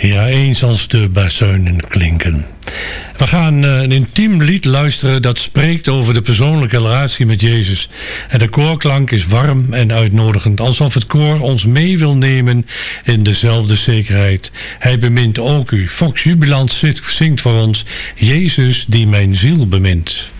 Ja, eens als de bazuinen klinken. We gaan een intiem lied luisteren dat spreekt over de persoonlijke relatie met Jezus. En de koorklank is warm en uitnodigend, alsof het koor ons mee wil nemen in dezelfde zekerheid. Hij bemint ook u. Fox Jubilant zingt voor ons, Jezus die mijn ziel bemint.